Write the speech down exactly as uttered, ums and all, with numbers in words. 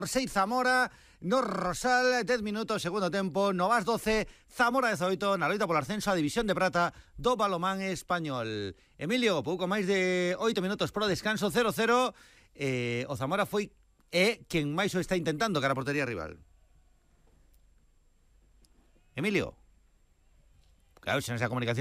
seis Zamora, no Rosal, dez minutos, segundo tempo, Novas doce, Zamora dezoito, na loita polo ascenso a División de Prata do balomán español. Emilio, pouco máis de oito minutos pro descanso, cero cero, eh, o Zamora foi é quen máis o está intentando cara a portería rival. Emilio, claro, se non esa comunicación